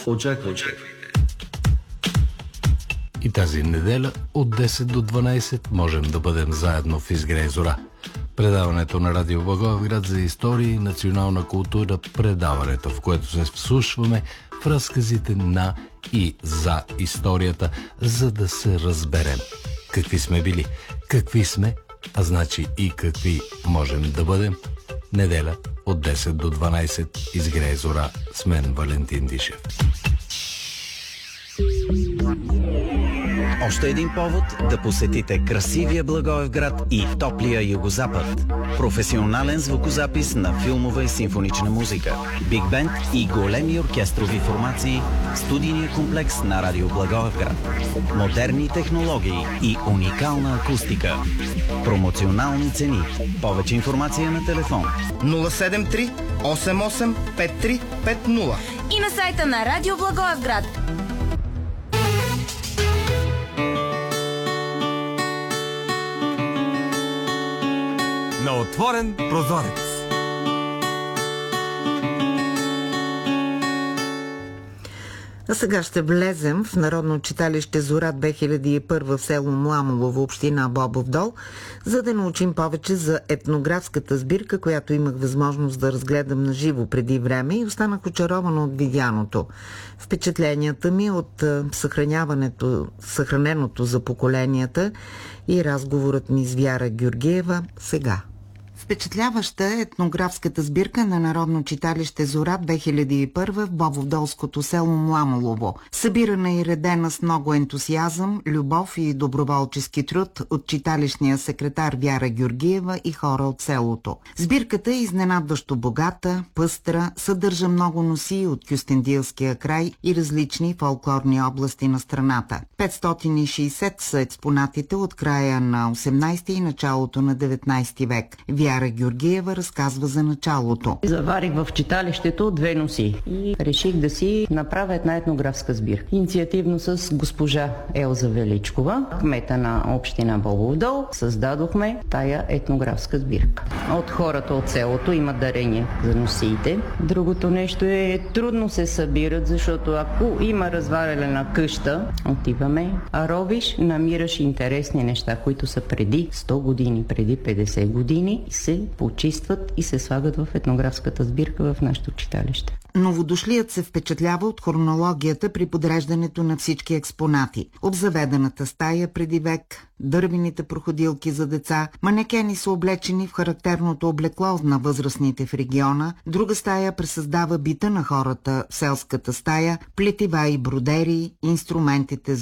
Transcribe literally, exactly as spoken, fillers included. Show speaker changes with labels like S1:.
S1: Очаквайте.
S2: И тази неделя от десет до дванайсет можем да бъдем заедно в Изгрей зора. Предаването на Радио Благоевград за история и национална култура, предаването, в което се вслушваме в разказите на и за историята, за да се разберем какви сме били, какви сме, а значи и какви можем да бъдем. Неделя от десет до дванайсет Изгрей зора с мен Валентин Дишев.
S3: Още един повод да посетите красивия Благоевград и в топлия югозапад. Професионален звукозапис на филмова и симфонична музика, биг бенд и големи оркестрови формации в студийния комплекс на Радио Благоевград. Модерни технологии и уникална акустика. Промоционални цени. Повече информация на телефон
S4: нула седем три осем осем пет три пет нула
S5: и на сайта на Радио Благоевград.
S6: На отворен прозорец.
S7: А сега ще влезем в Народно читалище Зора две хиляди и първа в село Мламолово, община Бобов дол, за да научим повече за етнографската сбирка, която имах възможност да разгледам на живо преди време и останах очарована от видяното. Впечатленията ми от съхраняването, съхраненото за поколенията и разговорът ми с Вяра Георгиева сега. Впечатляваща е етнографската сбирка на Народно читалище Зора две хиляди и първа в Бобовдолското село Мламолово. Събирана и редена с много ентусиазъм, любов и доброволчески труд от читалищния секретар Вяра Георгиева и хора от селото. Сбирката е изненадващо богата, пъстра, съдържа много носии от Кюстендилския край и различни фолклорни области на страната. петстотин и шейсет са експонатите от края на осемнайсети и началото на деветнайсети век. Вяра Георгиева разказва за началото.
S8: Заварих в читалището две носи и реших да си направя една етнографска сбирка. Инициативно с госпожа Елза Величкова, кмета на община Бобов дол, създадохме тая етнографска сбирка. От хората от селото имат дарение за носиите. Другото нещо е, трудно се събират, защото ако има развалена къща, отиваме, а ровиш, намираш интересни неща, които са преди сто години, преди петдесет години, се почистват и се слагат в етнографската сбирка в нашето читалище.
S7: Новодошлият се впечатлява от хронологията при подреждането на всички експонати. Обзаведената стая преди век, дървените проходилки за деца, манекени са облечени в характерното облекло на възрастните в региона, друга стая пресъздава бита на хората в селската стая, плетива и бродери, инструментите